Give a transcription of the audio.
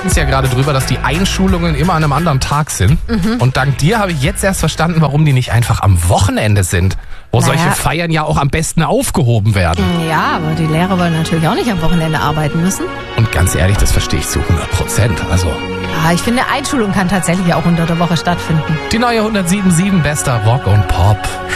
hatten es ja gerade drüber, dass die Einschulungen immer an einem anderen Tag sind. Und dank dir habe ich jetzt erst verstanden, warum die nicht einfach am Wochenende sind, wo solche Feiern ja auch am besten aufgehoben werden. Ja, aber die Lehrer wollen natürlich auch nicht am Wochenende arbeiten müssen. Und ganz ehrlich, das verstehe ich zu 100%. Also Ja, ich finde, Einschulung kann tatsächlich auch unter der Woche stattfinden. die neue 107.7 bester Rock und Pop.